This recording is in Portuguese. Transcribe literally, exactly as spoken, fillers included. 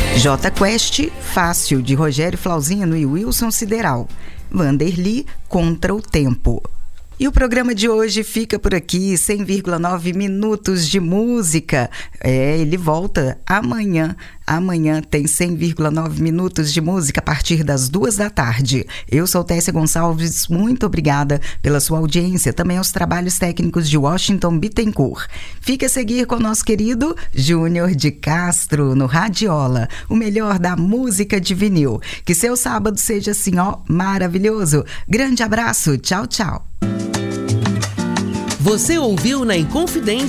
J Quest, Fácil, de Rogério Flauzino e Wilson Sideral. Vanderly, Contra o Tempo. E o programa de hoje fica por aqui, cem vírgula nove minutos de música. É, ele volta amanhã. Amanhã tem cem vírgula nove minutos de música a partir das duas da tarde. Eu sou Tessia Gonçalves, muito obrigada pela sua audiência, também aos trabalhos técnicos de Washington Bittencourt. Fique a seguir com o nosso querido Júnior de Castro no Radiola, o melhor da música de vinil. Que seu sábado seja assim, ó, maravilhoso. Grande abraço, tchau, tchau. Você ouviu na Inconfidência